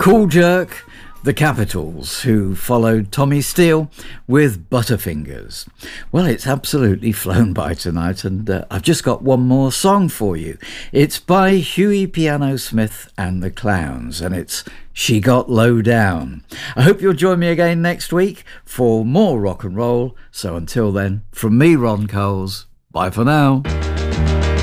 Cool Jerk, the Capitals, who followed Tommy Steele with Butterfingers. Well, it's absolutely flown by tonight, and I've just got one more song for you. It's by Huey Piano Smith and the Clowns, and it's She Got Low Down. I hope you'll join me again next week for more rock and roll. So until then, from me, Ron Coles, bye for now.